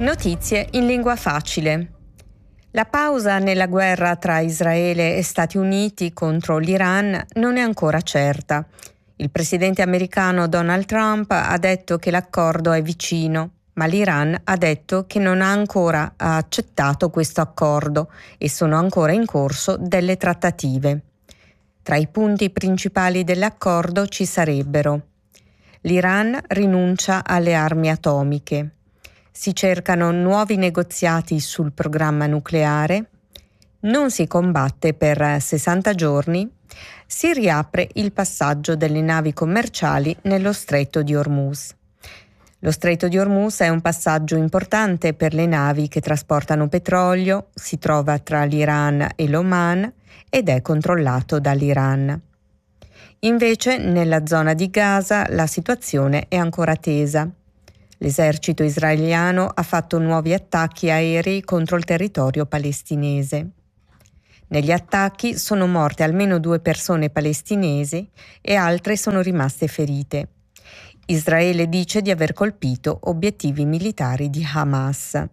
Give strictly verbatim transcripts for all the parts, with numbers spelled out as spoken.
Notizie in lingua facile. La pausa nella guerra tra Israele e Stati Uniti contro l'Iran non è ancora certa. Il presidente americano Donald Trump ha detto che l'accordo è vicino, ma l'Iran ha detto che non ha ancora accettato questo accordo e sono ancora in corso delle trattative. Tra i punti principali dell'accordo ci sarebbero: l'Iran rinuncia alle armi atomiche, si cercano nuovi negoziati sul programma nucleare, non si combatte per sessanta giorni, si riapre il passaggio delle navi commerciali nello Stretto di Hormuz. Lo Stretto di Hormuz è un passaggio importante per le navi che trasportano petrolio, si trova tra l'Iran e l'Oman ed è controllato dall'Iran. Invece, nella zona di Gaza la situazione è ancora tesa. L'esercito israeliano ha fatto nuovi attacchi aerei contro il territorio palestinese. Negli attacchi sono morte almeno due persone palestinesi e altre sono rimaste ferite. Israele dice di aver colpito obiettivi militari di Hamas.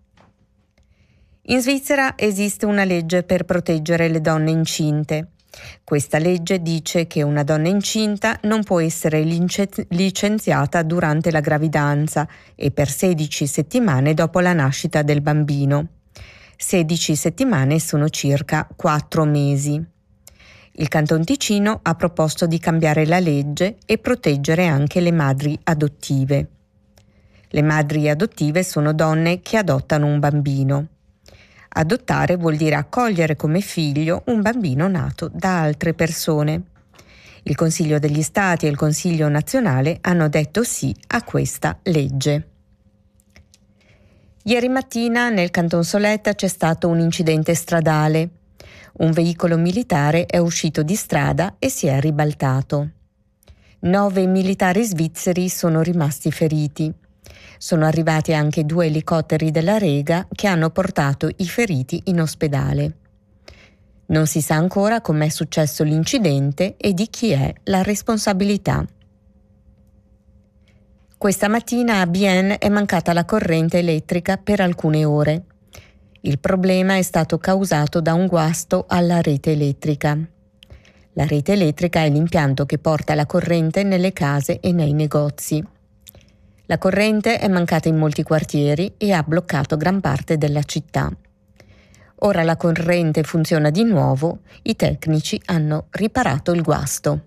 In Svizzera esiste una legge per proteggere le donne incinte. Questa legge dice che una donna incinta non può essere licenziata durante la gravidanza e per sedici settimane dopo la nascita del bambino. sedici settimane sono circa quattro mesi. Il Canton Ticino ha proposto di cambiare la legge e proteggere anche le madri adottive. Le madri adottive sono donne che adottano un bambino. Adottare vuol dire accogliere come figlio un bambino nato da altre persone. Il Consiglio degli Stati e il Consiglio nazionale hanno detto sì a questa legge. Ieri mattina nel Canton Soletta c'è stato un incidente stradale. Un veicolo militare è uscito di strada e si è ribaltato. Nove militari svizzeri sono rimasti feriti. Sono arrivati anche due elicotteri della Rega che hanno portato i feriti in ospedale. Non si sa ancora com'è successo l'incidente e di chi è la responsabilità. Questa mattina a Bienne è mancata la corrente elettrica per alcune ore. Il problema è stato causato da un guasto alla rete elettrica. La rete elettrica è l'impianto che porta la corrente nelle case e nei negozi. La corrente è mancata in molti quartieri e ha bloccato gran parte della città. Ora la corrente funziona di nuovo, i tecnici hanno riparato il guasto.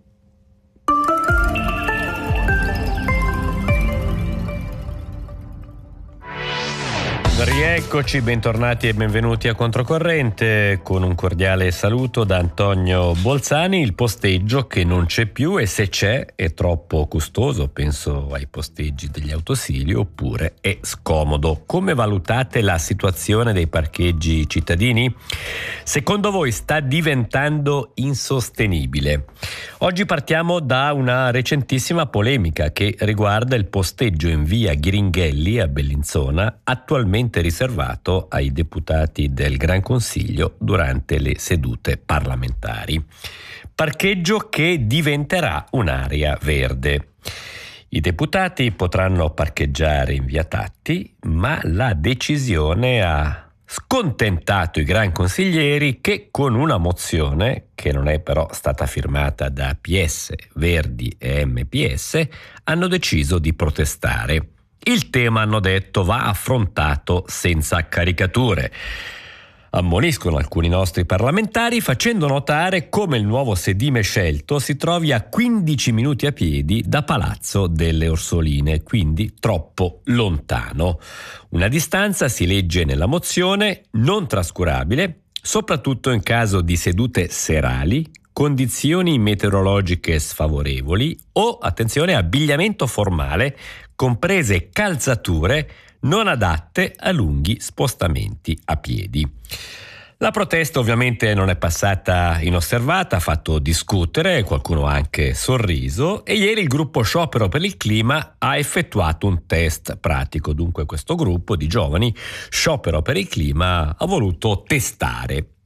Rieccoci, bentornati e benvenuti a Controcorrente con un cordiale saluto da Antonio Bolzani. Il posteggio che non c'è più e se c'è è troppo costoso, penso ai posteggi degli autosili, oppure è scomodo. Come valutate la situazione dei parcheggi cittadini? Secondo voi sta diventando insostenibile? Oggi partiamo da una recentissima polemica che riguarda il posteggio in via Ghiringhelli a Bellinzona, attualmente riservato ai deputati del Gran Consiglio durante le sedute parlamentari. Parcheggio che diventerà un'area verde. I deputati potranno parcheggiare in via Tatti, ma la decisione ha scontentato i gran consiglieri che con una mozione, che non è però stata firmata da P S, Verdi e M P S, hanno deciso di protestare. Il tema, hanno detto, va affrontato senza caricature. Ammoniscono alcuni nostri parlamentari facendo notare come il nuovo sedime scelto si trovi a quindici minuti a piedi da Palazzo delle Orsoline, quindi troppo lontano. Una distanza, si legge nella mozione, non trascurabile, soprattutto in caso di sedute serali, condizioni meteorologiche sfavorevoli o, attenzione, abbigliamento formale, comprese calzature non adatte a lunghi spostamenti a piedi. La protesta ovviamente non è passata inosservata, ha fatto discutere, qualcuno ha anche sorriso, e ieri il gruppo Sciopero per il Clima ha effettuato un test pratico. Dunque questo gruppo di giovani, Sciopero per il Clima, ha voluto testare.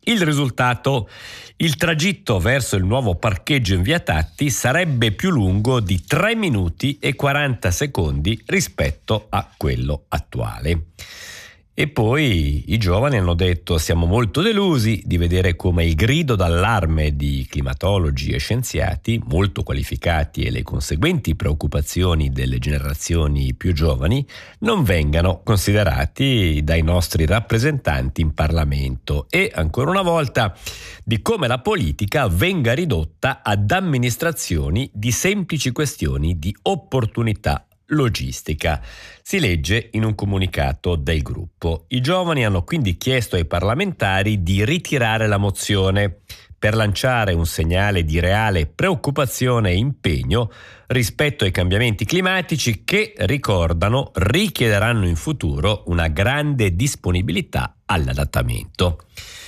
Il risultato: il tragitto verso il nuovo parcheggio in via Tatti sarebbe più lungo di tre minuti e quaranta secondi rispetto a quello attuale. E poi i giovani hanno detto: siamo molto delusi di vedere come il grido d'allarme di climatologi e scienziati molto qualificati e le conseguenti preoccupazioni delle generazioni più giovani non vengano considerati dai nostri rappresentanti in Parlamento, e ancora una volta di come la politica venga ridotta ad amministrazioni di semplici questioni di opportunità logistica. Si legge in un comunicato del gruppo. I giovani hanno quindi chiesto ai parlamentari di ritirare la mozione per lanciare un segnale di reale preoccupazione e impegno rispetto ai cambiamenti climatici che, ricordano, richiederanno in futuro una grande disponibilità all'adattamento.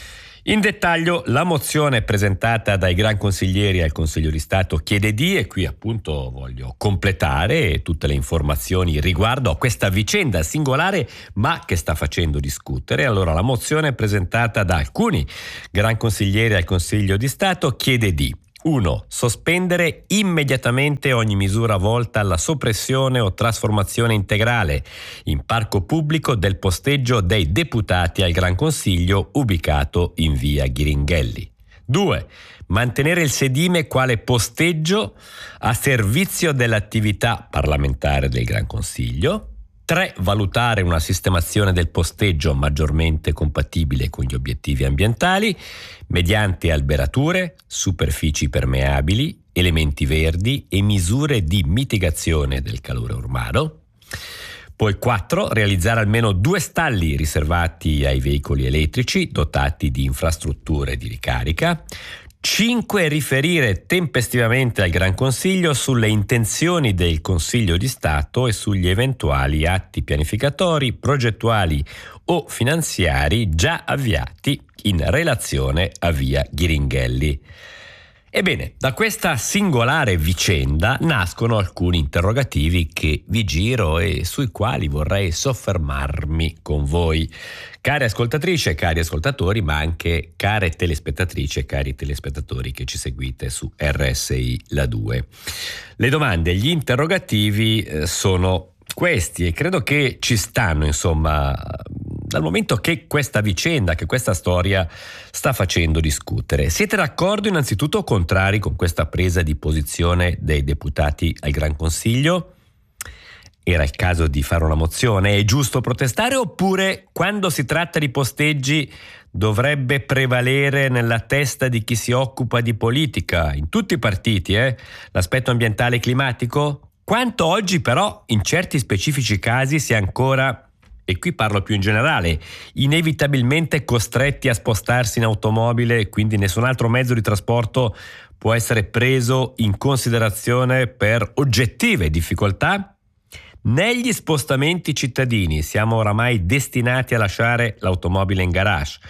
In dettaglio, la mozione presentata dai gran consiglieri al Consiglio di Stato chiede di, e qui appunto voglio completare tutte le informazioni riguardo a questa vicenda singolare ma che sta facendo discutere. Allora, la mozione presentata da alcuni gran consiglieri al Consiglio di Stato chiede di: uno. Sospendere immediatamente ogni misura volta alla soppressione o trasformazione integrale in parco pubblico del posteggio dei deputati al Gran Consiglio ubicato in via Ghiringhelli. due. Mantenere il sedime quale posteggio a servizio dell'attività parlamentare del Gran Consiglio. tre. Valutare una sistemazione del posteggio maggiormente compatibile con gli obiettivi ambientali mediante alberature, superfici permeabili, elementi verdi e misure di mitigazione del calore urbano. Poi quattro. Realizzare almeno due stalli riservati ai veicoli elettrici dotati di infrastrutture di ricarica. cinque. Riferire tempestivamente al Gran Consiglio sulle intenzioni del Consiglio di Stato e sugli eventuali atti pianificatori, progettuali o finanziari già avviati in relazione a via Ghiringhelli. Ebbene, da questa singolare vicenda nascono alcuni interrogativi che vi giro e sui quali vorrei soffermarmi con voi. Care ascoltatrici e cari ascoltatori, ma anche care telespettatrici e cari telespettatori che ci seguite su R S I La due. Le domande e gli interrogativi eh, sono questi e credo che ci stanno, insomma, dal momento che questa vicenda, che questa storia sta facendo discutere. Siete d'accordo innanzitutto o contrari con questa presa di posizione dei deputati al Gran Consiglio? Era il caso di fare una mozione? È giusto protestare, oppure quando si tratta di posteggi dovrebbe prevalere nella testa di chi si occupa di politica, in tutti i partiti, eh, l'aspetto ambientale e climatico? Quanto oggi però in certi specifici casi si è ancora, e qui parlo più in generale, inevitabilmente costretti a spostarsi in automobile e quindi nessun altro mezzo di trasporto può essere preso in considerazione per oggettive difficoltà? Negli spostamenti cittadini siamo oramai destinati a lasciare l'automobile in garage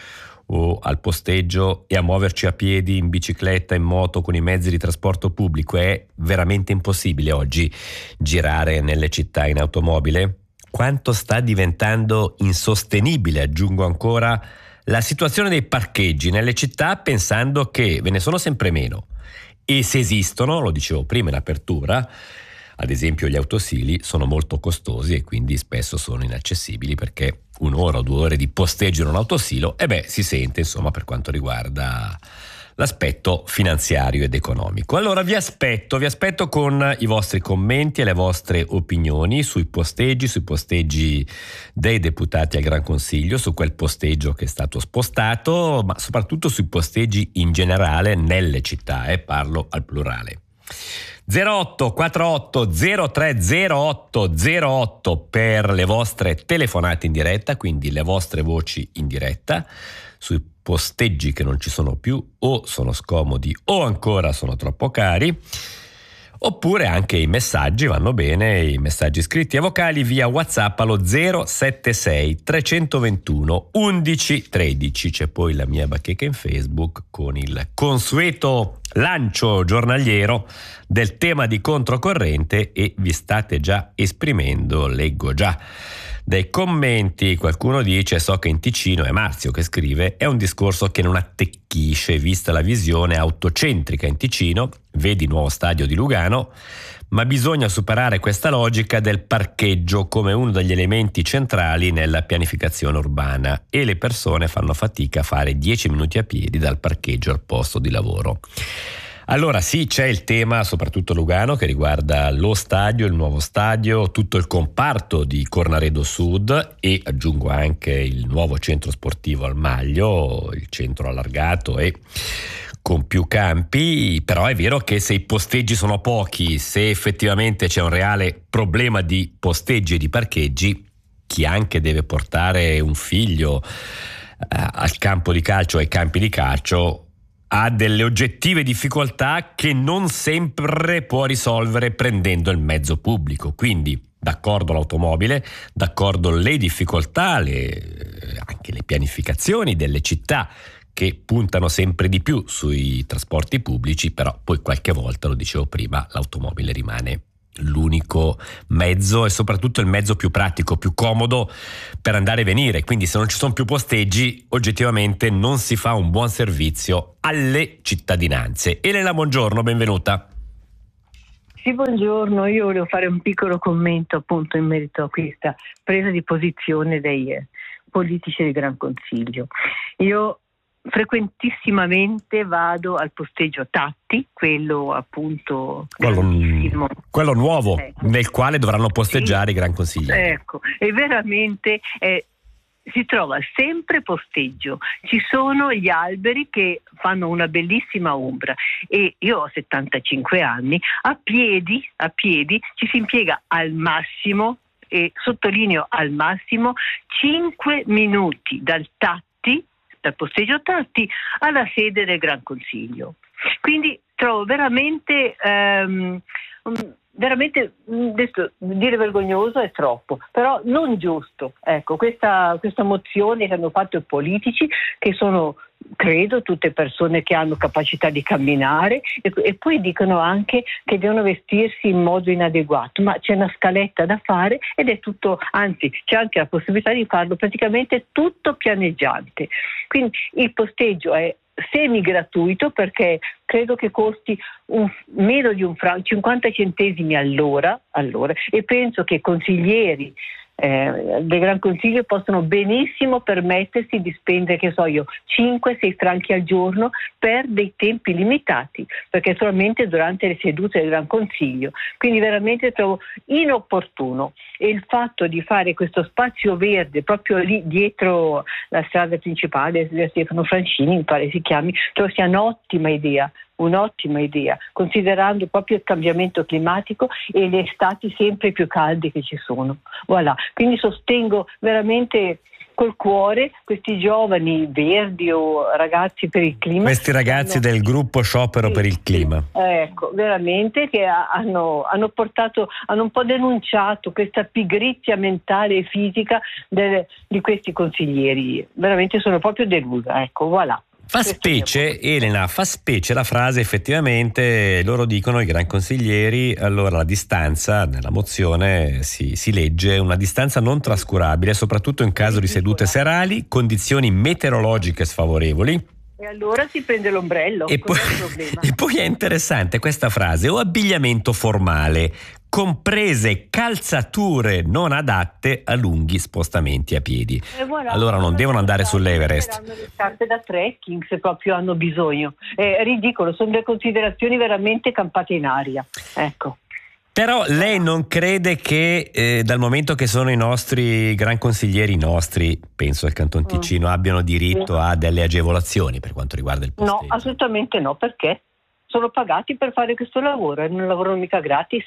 o al posteggio e a muoverci a piedi, in bicicletta, in moto, con i mezzi di trasporto pubblico. È veramente impossibile oggi girare nelle città in automobile? Quanto sta diventando insostenibile, aggiungo ancora, la situazione dei parcheggi nelle città, pensando che ve ne sono sempre meno. E se esistono, lo dicevo prima in apertura, ad esempio gli autosili sono molto costosi e quindi spesso sono inaccessibili, perché un'ora o due ore di posteggio in un autosilo, e beh, si sente, insomma, per quanto riguarda l'aspetto finanziario ed economico. Allora vi aspetto, vi aspetto con i vostri commenti e le vostre opinioni sui posteggi, sui posteggi dei deputati al Gran Consiglio, su quel posteggio che è stato spostato, ma soprattutto sui posteggi in generale nelle città, eh, parlo al plurale. zero otto quarantotto zero tre zero otto zero otto per le vostre telefonate in diretta, quindi le vostre voci in diretta sui posteggi che non ci sono più, o sono scomodi o ancora sono troppo cari, oppure anche i messaggi vanno bene, i messaggi scritti e vocali via WhatsApp allo zero sette sei tre due uno undici tredici. C'è poi la mia bacheca in Facebook con il consueto lancio giornaliero del tema di controcorrente, e vi state già esprimendo, leggo già dei commenti. Qualcuno dice: so che in Ticino, è Marzio che scrive, è un discorso che non attecchisce vista la visione autocentrica in Ticino, vedi nuovo stadio di Lugano, ma bisogna superare questa logica del parcheggio come uno degli elementi centrali nella pianificazione urbana, e le persone fanno fatica a fare dieci minuti a piedi dal parcheggio al posto di lavoro. Allora sì, c'è il tema, soprattutto Lugano, che riguarda lo stadio, il nuovo stadio, tutto il comparto di Cornaredo Sud e aggiungo anche il nuovo centro sportivo al Maglio, il centro allargato e con più campi. Però è vero che se i posteggi sono pochi, se effettivamente c'è un reale problema di posteggi e di parcheggi, chi anche deve portare un figlio eh, al campo di calcio, ai campi di calcio, ha delle oggettive difficoltà che non sempre può risolvere prendendo il mezzo pubblico. Quindi d'accordo l'automobile, d'accordo le difficoltà, le, anche le pianificazioni delle città che puntano sempre di più sui trasporti pubblici, però poi qualche volta, lo dicevo prima, l'automobile rimane l'unico mezzo e soprattutto il mezzo più pratico, più comodo per andare e venire. Quindi se non ci sono più posteggi, oggettivamente non si fa un buon servizio alle cittadinanze. Elena, buongiorno, benvenuta. Sì, buongiorno. Io volevo fare un piccolo commento appunto in merito a questa presa di posizione dei eh, politici del Gran Consiglio. Io frequentissimamente vado al posteggio Tatti, quello appunto quello, quello nuovo, ecco, nel quale dovranno posteggiare sì, i Gran Consiglieri. Ecco, e veramente eh, si trova sempre posteggio, ci sono gli alberi che fanno una bellissima ombra e io ho settantacinque anni, a piedi, a piedi ci si impiega al massimo, e sottolineo al massimo, cinque minuti dal Tatti, dal posteggio Tatti alla sede del Gran Consiglio. Quindi trovo veramente ehm, veramente adesso, dire vergognoso è troppo, però non giusto. Ecco, questa, questa mozione che hanno fatto i politici, che sono credo tutte persone che hanno capacità di camminare, e, e poi dicono anche che devono vestirsi in modo inadeguato, ma c'è una scaletta da fare ed è tutto, anzi c'è anche la possibilità di farlo praticamente tutto pianeggiante. Quindi il posteggio è semi gratuito perché credo che costi un, meno di un franco, cinquanta centesimi all'ora, all'ora e penso che consiglieri eh, del Gran Consiglio possono benissimo permettersi di spendere, che so io, cinque sei franchi al giorno per dei tempi limitati, perché solamente durante le sedute del Gran Consiglio. Quindi veramente trovo inopportuno, e il fatto di fare questo spazio verde proprio lì dietro la strada principale di Stefano Francini, mi pare si chiami, trovo sia un'ottima idea. Un'ottima idea, considerando proprio il cambiamento climatico e le estati sempre più calde che ci sono. Voilà. Quindi sostengo veramente col cuore questi giovani verdi o ragazzi per il clima. Questi ragazzi hanno, del gruppo Sciopero sì, per il clima. Ecco, veramente che hanno, hanno portato, hanno un po' denunciato questa pigrizia mentale e fisica del, di questi consiglieri. Veramente sono proprio delusa, ecco, voilà. Fa specie, Elena, fa specie la frase, effettivamente loro dicono, i gran consiglieri, allora la distanza, nella mozione si, si legge una distanza non trascurabile, soprattutto in caso di sedute serali, condizioni meteorologiche sfavorevoli. E allora si prende l'ombrello. E poi, e poi è interessante questa frase, o abbigliamento formale, comprese calzature non adatte a lunghi spostamenti a piedi. Voilà, allora non devono andare sull'Everest. Hanno le scarpe da trekking se proprio hanno bisogno. È ridicolo, sono delle considerazioni veramente campate in aria. Ecco. Però lei non crede che eh, dal momento che sono i nostri gran consiglieri, i nostri, penso al Canton Ticino, mm. abbiano diritto sì. a delle agevolazioni per quanto riguarda il posteggio? No, assolutamente no, perché sono pagati per fare questo lavoro e non lavorano mica gratis.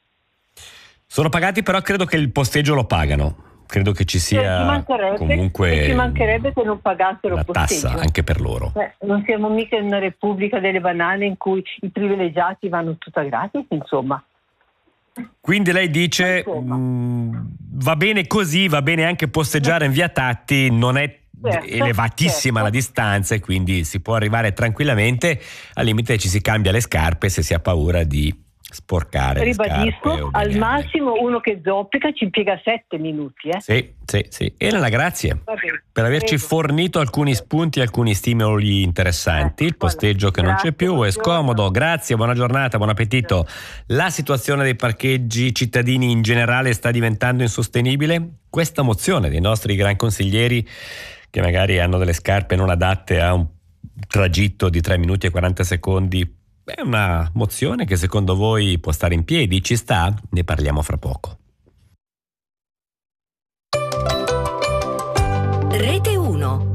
Sono pagati, però credo che il posteggio lo pagano. Credo che ci sia ci comunque ci mancherebbe che non pagassero una posteggio. Tassa anche per loro. Beh, non siamo mica in una repubblica delle banane in cui i privilegiati vanno tutta gratis, insomma. Quindi lei dice mh, va bene così, va bene anche posteggiare in via Tatti, non è certo, elevatissima certo. la distanza e quindi si può arrivare tranquillamente, al limite ci si cambia le scarpe se si ha paura di sporcare Ribadisco, le scarpe. Al massimo uno che zoppica ci impiega sette minuti. Eh? Sì, sì, sì. Elena, grazie per averci Prego. fornito alcuni spunti, alcuni stimoli interessanti. Il posteggio che non c'è più è scomodo. Grazie, buona giornata, buon appetito. La situazione dei parcheggi cittadini in generale sta diventando insostenibile? Questa mozione dei nostri gran consiglieri, che magari hanno delle scarpe non adatte a un tragitto di tre minuti e quaranta secondi, è una mozione che secondo voi può stare in piedi? Ci sta? Ne parliamo fra poco. Rete uno.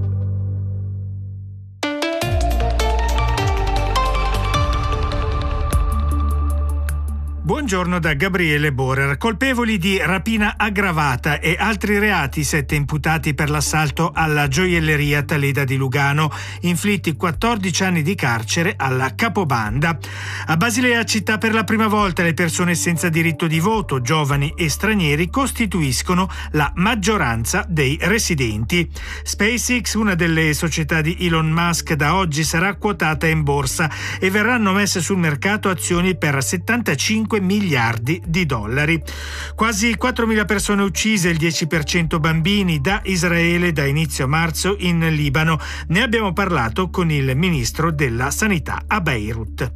Buongiorno da Gabriele Borer. Colpevoli di rapina aggravata e altri reati, sette imputati per l'assalto alla gioielleria Taleda di Lugano, inflitti quattordici anni di carcere alla capobanda. A Basilea città per la prima volta le persone senza diritto di voto, giovani e stranieri, costituiscono la maggioranza dei residenti. SpaceX, una delle società di Elon Musk, da oggi sarà quotata in borsa e verranno messe sul mercato azioni per settantacinque miliardi di dollari. Quasi quattromila persone uccise, il dieci per cento bambini, da Israele da inizio marzo in Libano. Ne abbiamo parlato con il ministro della Sanità a Beirut.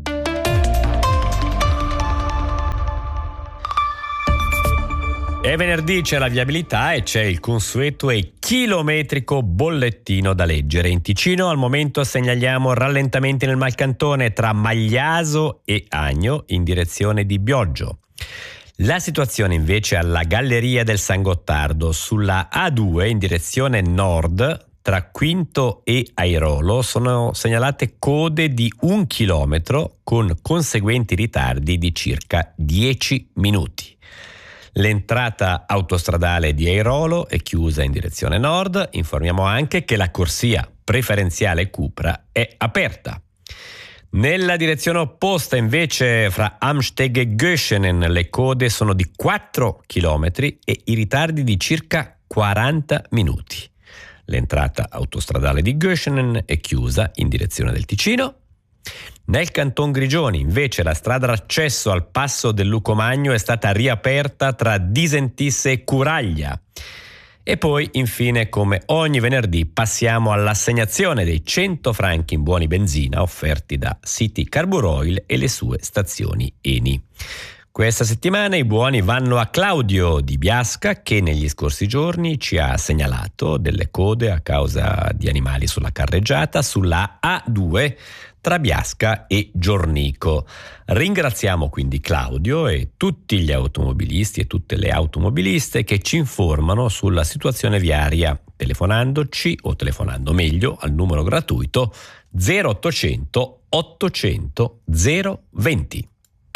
È venerdì, c'è la viabilità e c'è il consueto e chilometrico bollettino da leggere. In Ticino al momento segnaliamo rallentamenti nel Malcantone tra Magliaso e Agno in direzione di Bioggio. La situazione invece alla Galleria del San Gottardo sulla A due in direzione nord tra Quinto e Airolo sono segnalate code di un chilometro con conseguenti ritardi di circa dieci minuti. L'entrata autostradale di Airolo è chiusa in direzione nord. Informiamo anche che la corsia preferenziale Cupra è aperta. Nella direzione opposta invece fra Amsteg e Göschenen le code sono di quattro chilometri e i ritardi di circa quaranta minuti. L'entrata autostradale di Göschenen è chiusa in direzione del Ticino. Nel Canton Grigioni invece la strada d'accesso al passo del Lucomagno è stata riaperta tra Disentisse e Curaglia. E poi infine, come ogni venerdì, passiamo all'assegnazione dei cento franchi in buoni benzina offerti da City Carbur Oil e le sue stazioni Eni. Questa settimana i buoni vanno a Claudio di Biasca, che negli scorsi giorni ci ha segnalato delle code a causa di animali sulla carreggiata sulla A due tra Biasca e Giornico. Ringraziamo quindi Claudio e tutti gli automobilisti e tutte le automobiliste che ci informano sulla situazione viaria, telefonandoci o telefonando meglio al numero gratuito zero ottocento ottocento zero venti.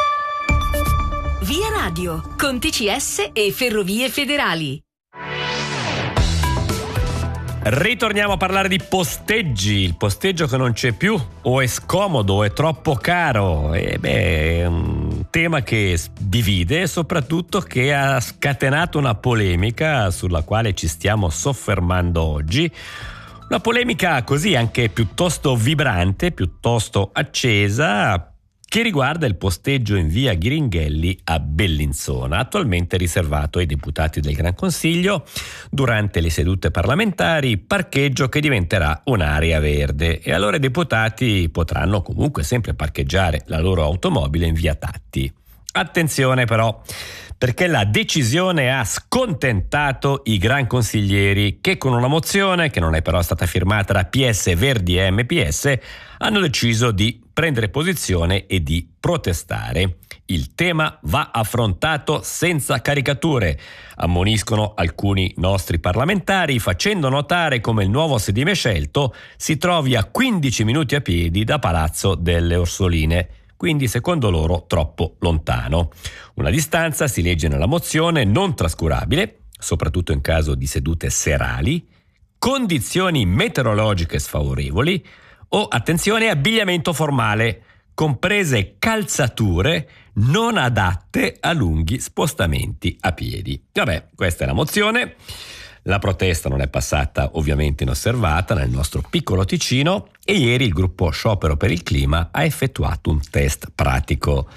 Via Radio, con T C S e Ferrovie Federali. Ritorniamo a parlare di posteggi. Il posteggio che non c'è più, o è scomodo o è troppo caro. E beh, è un tema che divide e soprattutto che ha scatenato una polemica sulla quale ci stiamo soffermando oggi. Una polemica così anche piuttosto vibrante, piuttosto accesa, che riguarda il posteggio in via Ghiringhelli a Bellinzona, attualmente riservato ai deputati del Gran Consiglio durante le sedute parlamentari, parcheggio che diventerà un'area verde e allora i deputati potranno comunque sempre parcheggiare la loro automobile in via Tatti. Attenzione però, perché la decisione ha scontentato i gran consiglieri che con una mozione, che non è però stata firmata da P S, Verdi e M P S, hanno deciso di prendere posizione e di protestare. Il tema va affrontato senza caricature, ammoniscono alcuni nostri parlamentari, facendo notare come il nuovo sedime scelto si trovi a quindici minuti a piedi da Palazzo delle Orsoline, quindi secondo loro troppo lontano. Una distanza, si legge nella mozione, non trascurabile, soprattutto in caso di sedute serali, condizioni meteorologiche sfavorevoli o, attenzione, abbigliamento formale, comprese calzature non adatte a lunghi spostamenti a piedi. Vabbè, questa è la mozione. La protesta non è passata ovviamente inosservata nel nostro piccolo Ticino e ieri il gruppo Sciopero per il Clima ha effettuato un test pratico.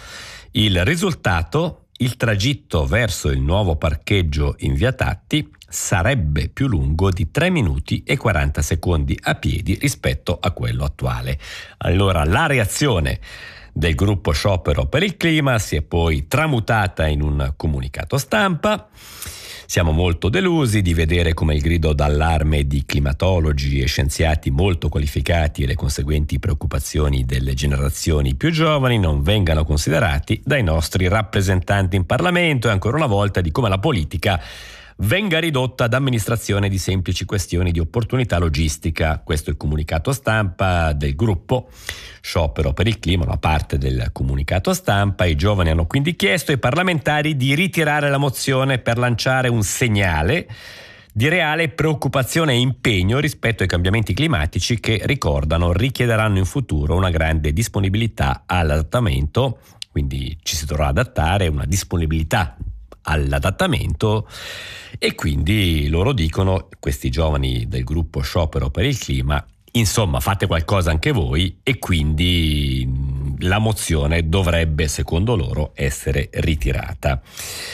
Il risultato, il tragitto verso il nuovo parcheggio in via Tatti sarebbe più lungo di tre minuti e quaranta secondi a piedi rispetto a quello attuale. Allora la reazione del gruppo Sciopero per il Clima si è poi tramutata in un comunicato stampa. Siamo molto delusi di vedere come il grido d'allarme di climatologi e scienziati molto qualificati e le conseguenti preoccupazioni delle generazioni più giovani non vengano considerati dai nostri rappresentanti in Parlamento, e ancora una volta di come la politica venga ridotta ad amministrazione di semplici questioni di opportunità logistica. Questo è il comunicato stampa del gruppo Sciopero per il Clima, una parte del comunicato stampa. I giovani hanno quindi chiesto ai parlamentari di ritirare la mozione per lanciare un segnale di reale preoccupazione e impegno rispetto ai cambiamenti climatici che, ricordano, richiederanno in futuro una grande disponibilità all'adattamento, quindi ci si dovrà adattare, una disponibilità all'adattamento, e quindi loro dicono, questi giovani del gruppo Sciopero per il Clima, insomma fate qualcosa anche voi, e quindi la mozione dovrebbe, secondo loro, essere ritirata.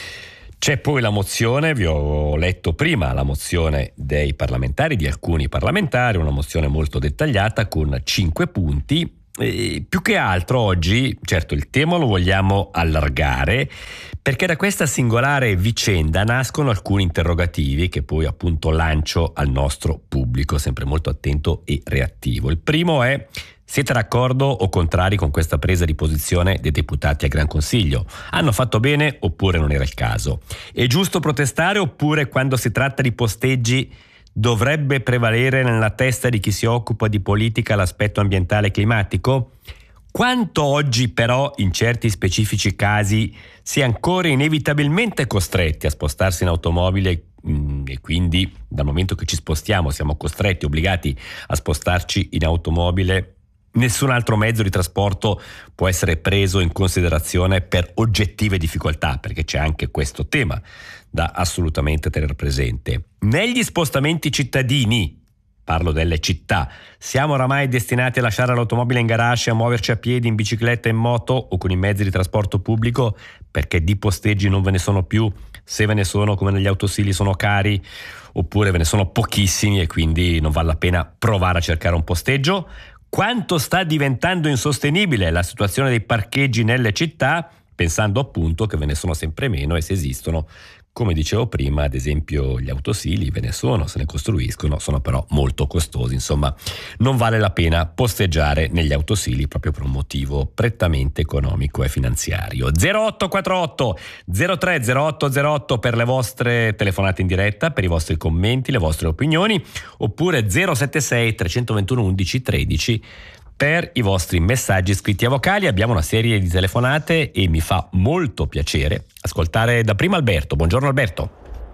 C'è poi la mozione, vi ho letto prima la mozione dei parlamentari, di alcuni parlamentari, una mozione molto dettagliata con cinque punti. E più che altro oggi, certo, il tema lo vogliamo allargare, perché da questa singolare vicenda nascono alcuni interrogativi che poi appunto lancio al nostro pubblico, sempre molto attento e reattivo. Il primo è: siete d'accordo o contrari con questa presa di posizione dei deputati al Gran Consiglio? Hanno fatto bene oppure non era il caso? È giusto protestare oppure, quando si tratta di posteggi, dovrebbe prevalere nella testa di chi si occupa di politica l'aspetto ambientale e climatico? Quanto oggi però in certi specifici casi si è ancora inevitabilmente costretti a spostarsi in automobile, e quindi dal momento che ci spostiamo siamo costretti, obbligati a spostarci in automobile, nessun altro mezzo di trasporto può essere preso in considerazione per oggettive difficoltà, perché c'è anche questo tema da assolutamente tenere presente. Negli spostamenti cittadini, parlo delle città, siamo oramai destinati a lasciare l'automobile in garage e a muoverci a piedi, in bicicletta, in moto o con i mezzi di trasporto pubblico, perché di posteggi non ve ne sono più, se ve ne sono, come negli autosili, sono cari, oppure ve ne sono pochissimi e quindi non vale la pena provare a cercare un posteggio. Quanto sta diventando insostenibile la situazione dei parcheggi nelle città, pensando appunto che ve ne sono sempre meno, e se esistono, come dicevo prima, ad esempio gli autosili ve ne sono, se ne costruiscono, sono però molto costosi. Insomma, non vale la pena posteggiare negli autosili proprio per un motivo prettamente economico e finanziario. zero otto quattro otto zero tre zero otto zero otto per le vostre telefonate in diretta, per i vostri commenti, le vostre opinioni, oppure zero sette sei tre due uno undici tredici per i vostri messaggi scritti a vocali. Abbiamo una serie di telefonate e mi fa molto piacere ascoltare da prima Alberto. Buongiorno Alberto.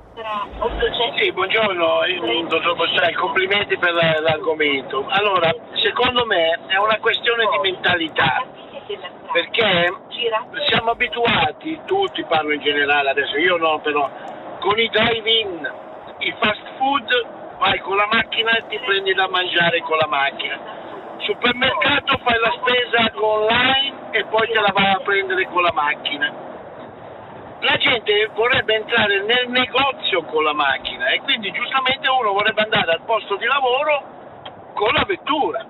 Sì, buongiorno, dottor Bossai, complimenti per l'argomento. Allora, secondo me è una questione di mentalità, perché siamo abituati, tutti, parlo in generale adesso, io no però, con i drive-in, i fast food, vai con la macchina e ti prendi da mangiare con la macchina. Supermercato, fai la spesa online e poi te la vai a prendere con la macchina. La gente vorrebbe entrare nel negozio con la macchina e quindi giustamente uno vorrebbe andare al posto di lavoro con la vettura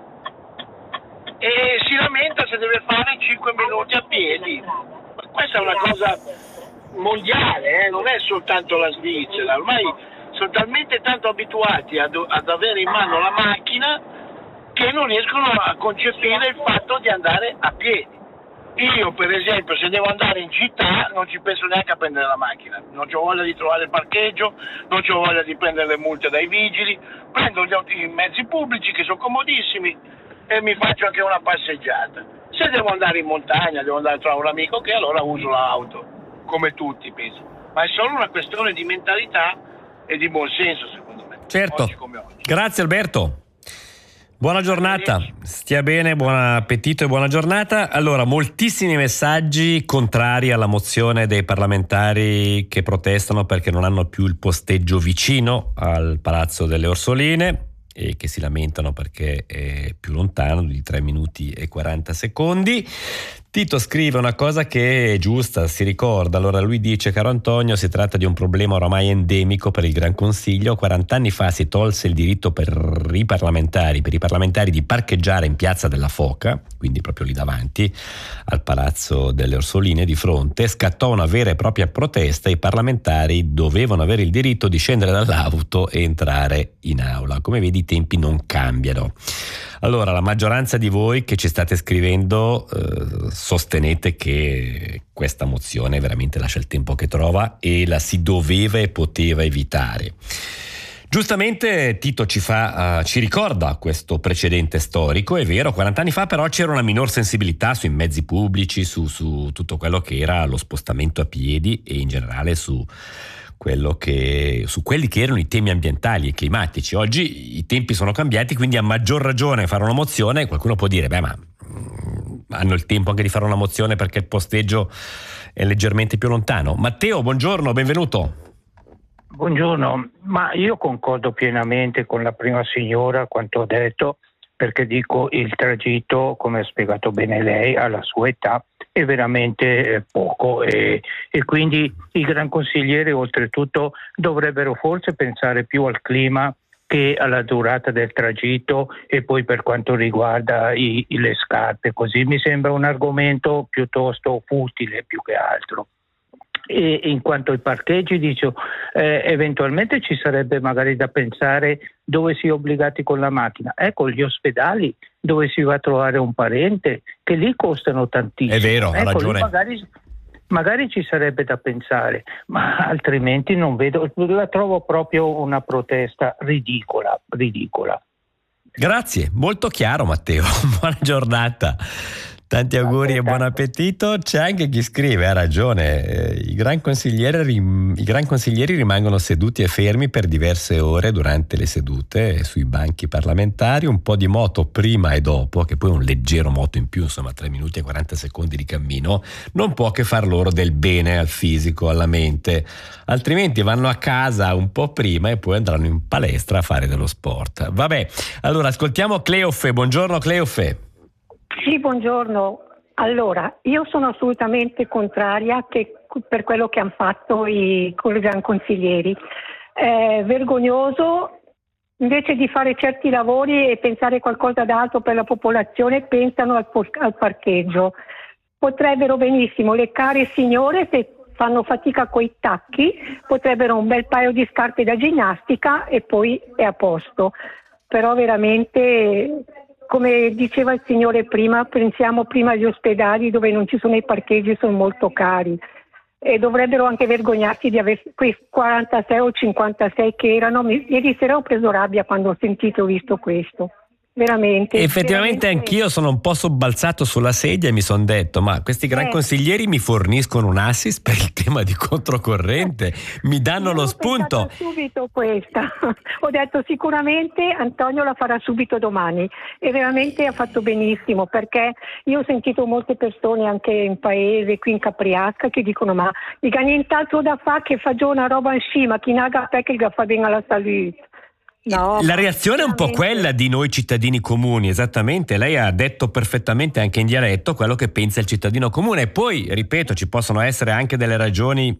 e si lamenta se deve fare cinque minuti a piedi. Ma questa è una cosa mondiale, eh? Non è soltanto la Svizzera. Ormai sono talmente tanto abituati ad, ad avere in mano la macchina che non riescono a concepire il fatto di andare a piedi. Io, per esempio, se devo andare in città non ci penso neanche a prendere la macchina, non ho voglia di trovare il parcheggio, non ho voglia di prendere le multe dai vigili, prendo gli auto- i mezzi pubblici che sono comodissimi e mi faccio anche una passeggiata. Se devo andare in montagna, devo andare a trovare un amico, che allora uso l'auto, come tutti penso. Ma è solo una questione di mentalità e di buon senso, secondo me. Certo, oggi come oggi. Grazie Alberto. Buona giornata, stia bene, buon appetito e buona giornata. Allora, moltissimi messaggi contrari alla mozione dei parlamentari che protestano perché non hanno più il posteggio vicino al Palazzo delle Orsoline e che si lamentano perché è più lontano di tre minuti e quaranta secondi. Tito scrive una cosa che è giusta, si ricorda. Allora lui dice: caro Antonio, si tratta di un problema oramai endemico per il Gran Consiglio. quaranta anni fa si tolse il diritto per i parlamentari, per i parlamentari di parcheggiare in Piazza della Foca, quindi proprio lì davanti al Palazzo delle Orsoline di fronte. Scattò una vera e propria protesta. I parlamentari dovevano avere il diritto di scendere dall'auto e entrare in aula. Come vedi, i tempi non cambiano. Allora, la maggioranza di voi che ci state scrivendo eh, sostenete che questa mozione veramente lascia il tempo che trova e la si doveva e poteva evitare. Giustamente Tito ci fa, uh, ci ricorda questo precedente storico. È vero, quaranta anni fa però c'era una minor sensibilità sui mezzi pubblici, su, su tutto quello che era lo spostamento a piedi e in generale su quello che, su quelli che erano i temi ambientali e climatici. Oggi i tempi sono cambiati, quindi a maggior ragione fare una mozione. Qualcuno può dire: beh, ma mh, hanno il tempo anche di fare una mozione perché il posteggio è leggermente più lontano. Matteo, buongiorno, benvenuto. Buongiorno, ma io concordo pienamente con la prima signora quanto ha detto, perché dico il tragitto, come ha spiegato bene lei, alla sua età è veramente poco e, e quindi i gran consiglieri oltretutto dovrebbero forse pensare più al clima che alla durata del tragitto e poi per quanto riguarda i, i, le scarpe, così mi sembra un argomento piuttosto futile più che altro. E in quanto ai parcheggi, dico, eh, eventualmente ci sarebbe magari da pensare dove si è obbligati con la macchina. Ecco, gli ospedali dove si va a trovare un parente, che lì costano tantissimo. È vero, ha ecco, ragione. Magari, magari ci sarebbe da pensare, ma altrimenti non vedo, la trovo proprio una protesta ridicola, ridicola. Grazie, molto chiaro Matteo, buona giornata. Tanti auguri e buon appetito. C'è anche chi scrive, ha ragione, eh, i, gran consiglieri rim- i gran consiglieri rimangono seduti e fermi per diverse ore durante le sedute sui banchi parlamentari, un po' di moto prima e dopo, che poi un leggero moto in più, insomma tre minuti e quaranta secondi di cammino, non può che far loro del bene al fisico, alla mente, altrimenti vanno a casa un po' prima e poi andranno in palestra a fare dello sport. Vabbè, allora ascoltiamo Cleofe. Buongiorno Cleofe. Sì, buongiorno. Allora, io sono assolutamente contraria che, per quello che hanno fatto i, i gran consiglieri. È vergognoso, invece di fare certi lavori e pensare qualcosa d'altro per la popolazione, pensano al, al parcheggio. Potrebbero benissimo le care signore, se fanno fatica coi tacchi, potrebbero un bel paio di scarpe da ginnastica e poi è a posto. Però veramente, come diceva il signore prima, pensiamo prima agli ospedali dove non ci sono i parcheggi, sono molto cari, e dovrebbero anche vergognarsi di avere quei quarantasei o cinquantasei che erano. Ieri sera ho preso rabbia quando ho sentito e ho visto questo. Veramente. Effettivamente veramente. Anch'io sono un po' sobbalzato sulla sedia e mi sono detto: ma questi gran eh. consiglieri mi forniscono un assist per il tema di controcorrente, mi danno Io lo ho spunto. pensato subito questa. Ho detto sicuramente Antonio la farà subito domani, e veramente ha fatto benissimo, perché io ho sentito molte persone anche in paese, qui in Capriasca, che dicono: ma mica nient'altro da fare che fa già una roba in cima, chi naga pe che fa bene alla salute. No, la reazione è un po' quella di noi cittadini comuni, esattamente. Lei ha detto perfettamente anche in dialetto quello che pensa il cittadino comune. E poi, ripeto, ci possono essere anche delle ragioni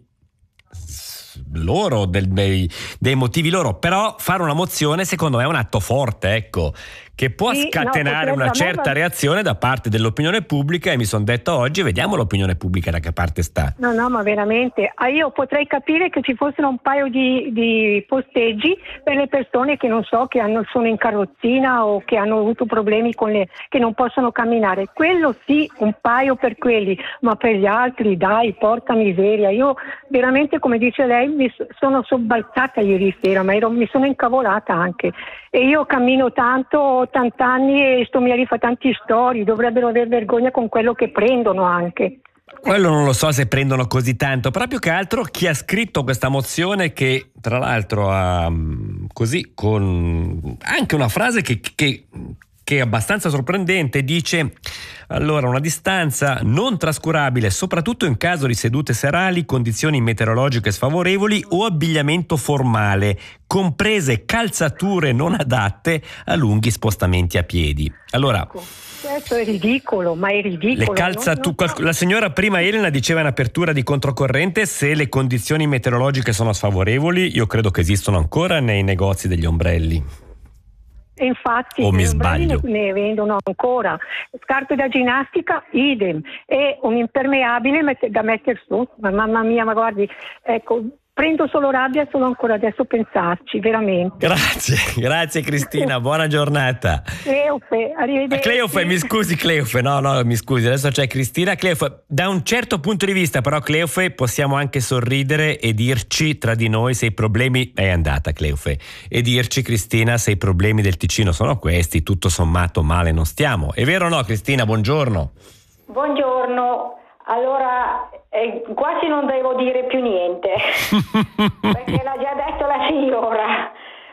loro, del, dei, dei motivi loro, però fare una mozione secondo me è un atto forte, ecco, che può sì, scatenare no, una certa me... reazione da parte dell'opinione pubblica, e mi sono detto oggi vediamo l'opinione pubblica da che parte sta. No, no, ma veramente, ah, io potrei capire che ci fossero un paio di, di posteggi per le persone che non so, che hanno, sono in carrozzina o che hanno avuto problemi con le, che non possono camminare, quello sì, un paio per quelli, ma per gli altri dai, porca miseria. Io veramente, come dice lei, mi sono sobbalzata ieri sera, ma ero, mi sono incavolata anche, e io cammino tanto, ho ottanta anni e sto mi rifà tanti storie, dovrebbero aver vergogna con quello che prendono anche. Quello non lo so se prendono così tanto, però più che altro chi ha scritto questa mozione, che tra l'altro ha così con anche una frase che, che che è abbastanza sorprendente, dice: allora, una distanza non trascurabile soprattutto in caso di sedute serali, condizioni meteorologiche sfavorevoli o abbigliamento formale, comprese calzature non adatte a lunghi spostamenti a piedi. Allora, questo è ridicolo, ma è ridicolo. Le calzatu- non, non... La signora prima Elena diceva in apertura di controcorrente: se le condizioni meteorologiche sono sfavorevoli, io credo che esistono ancora nei negozi degli ombrelli. E infatti o mi sbaglio? Ne vendono ancora. Scarpe da ginnastica, idem, e un impermeabile da mettere su. Ma mamma mia, ma guardi, ecco, prendo solo rabbia solo ancora adesso a pensarci, veramente. Grazie, grazie Cristina, buona giornata. Cleofe, arrivederci. Cleofe, mi scusi Cleofe, no no mi scusi, adesso c'è Cristina. Cleofe, da un certo punto di vista però Cleofe possiamo anche sorridere e dirci tra di noi se i problemi, è andata Cleofe, e dirci Cristina se i problemi del Ticino sono questi, tutto sommato male non stiamo. È vero o no Cristina? Buongiorno. Buongiorno. Allora, eh, quasi non devo dire più niente, perché l'ha già detto la signora,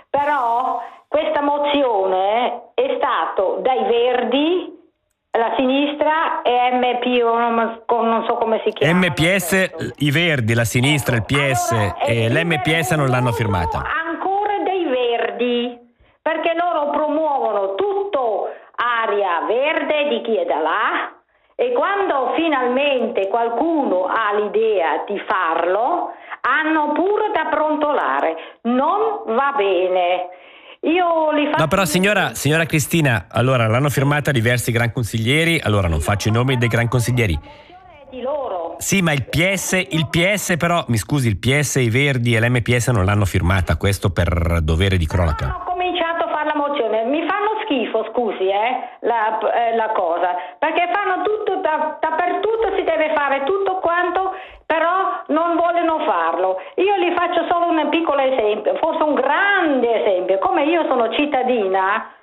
però questa mozione è stato dai Verdi, la sinistra e M P, non, non so come si chiama. M P S, i Verdi, la sinistra, il P S allora, e l'M P S non l'hanno firmata. Ancora dei Verdi, perché loro promuovono tutto aria verde di chi è da là. E quando finalmente qualcuno ha l'idea di farlo, hanno pure da brontolare. Non va bene. Io li faccio. No, però signora, signora Cristina, allora l'hanno firmata diversi gran consiglieri, allora non faccio i nomi dei gran consiglieri. Di loro. Sì, ma il P S, il P S però, mi scusi, il P S, i Verdi e l'M P S non l'hanno firmata, questo per dovere di cronaca. Hanno cominciato a fare la mozione, mi fanno schifo, scusi, eh, la, eh, la cosa, perché fanno tutto, da, dappertutto si deve fare tutto quanto, però non vogliono farlo. Io gli faccio solo un piccolo esempio, forse un grande esempio, come io sono cittadina,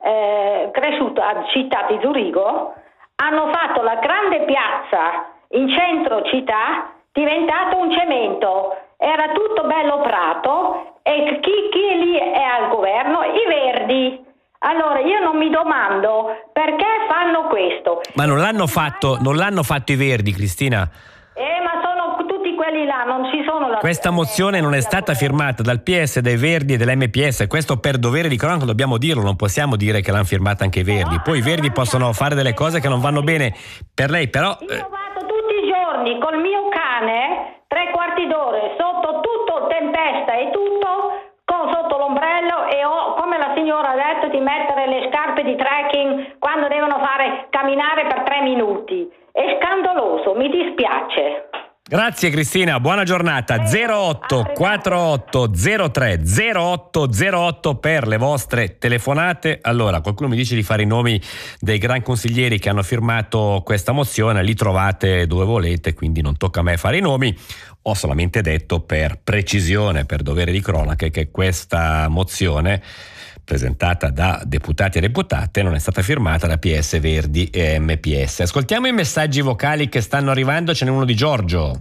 eh, cresciuta a Città di Zurigo, hanno fatto la grande piazza in centro città, diventato un cemento, era tutto bello prato, e chi, chi è lì è al governo? I Verdi. Allora io non mi domando perché fanno questo. Ma non l'hanno fatto, non l'hanno fatto i Verdi, Cristina. Eh, ma sono tutti quelli là, non ci sono la... Questa mozione non è stata firmata dal P S, dai Verdi e dell'M P S, questo per dovere di cronaca dobbiamo dirlo, non possiamo dire che l'hanno firmata anche i Verdi. Poi i Verdi possono fare delle cose che non vanno bene per lei, però... Io vado tutti i giorni col mio cane, tre quarti d'ora, sotto tutto, tempesta e tutto, con sotto l'ombrello, e ho, come la signora ha detto, di mettere le scarpe di trekking quando devono fare camminare per tre minuti. È scandaloso, mi dispiace. Grazie Cristina, buona giornata. zero otto quarantotto zero tre zero otto zero otto per le vostre telefonate. Allora, qualcuno mi dice di fare i nomi dei gran consiglieri che hanno firmato questa mozione, li trovate dove volete, quindi non tocca a me fare i nomi. Ho solamente detto per precisione, per dovere di cronache, che questa mozione presentata da deputati e deputate non è stata firmata da P S, Verdi e M P S. Ascoltiamo i messaggi vocali che stanno arrivando, ce n'è uno di Giorgio.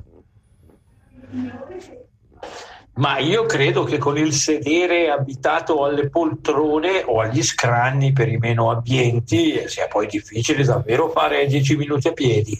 Ma io credo che con il sedere abitato alle poltrone o agli scranni per i meno abbienti sia poi difficile davvero fare dieci minuti a piedi.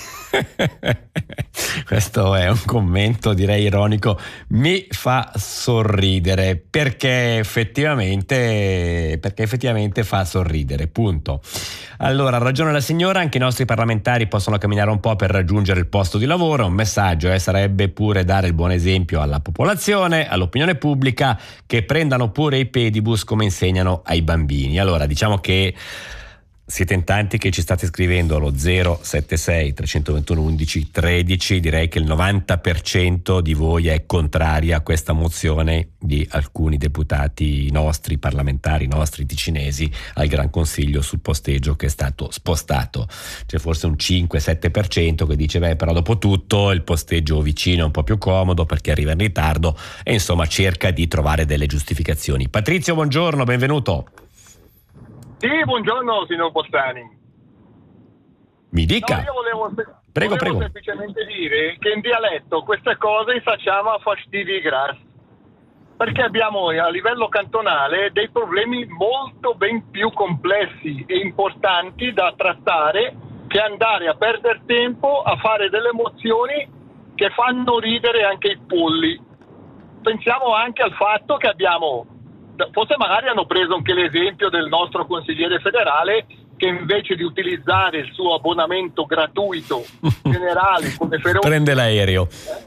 Questo è un commento direi ironico, mi fa sorridere perché effettivamente perché effettivamente fa sorridere, punto. Allora, ha ragione la signora, anche i nostri parlamentari possono camminare un po' per raggiungere il posto di lavoro. Un messaggio eh, sarebbe pure dare il buon esempio alla popolazione, all'opinione pubblica, che prendano pure i pedibus come insegnano ai bambini. Allora, diciamo che siete in tanti che ci state scrivendo allo zero sette sei tre due uno undici tredici, direi che il novanta per cento di voi è contraria a questa mozione di alcuni deputati nostri, parlamentari nostri ticinesi, al Gran Consiglio sul posteggio che è stato spostato. C'è forse un cinque sette per cento che dice beh, però dopo tutto il posteggio vicino è un po' più comodo perché arriva in ritardo, e insomma cerca di trovare delle giustificazioni. Patrizio, buongiorno, benvenuto. Sì, buongiorno signor Bolzani. Mi dica. No, io volevo, prego, volevo prego. semplicemente dire che in dialetto queste cose facciamo a fastidi grassi. perché abbiamo a livello cantonale dei problemi molto ben più complessi e importanti da trattare che andare a perdere tempo a fare delle mozioni che fanno ridere anche i polli. Pensiamo anche al fatto che abbiamo, forse magari hanno preso anche l'esempio del nostro consigliere federale che invece di utilizzare il suo abbonamento gratuito generale come Ferrovie prende l'aereo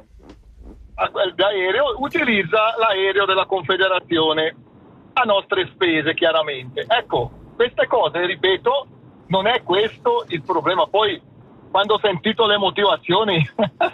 d'aereo, utilizza l'aereo della Confederazione a nostre spese, chiaramente. Ecco, queste cose, ripeto, non è questo il problema. Poi quando ho sentito le motivazioni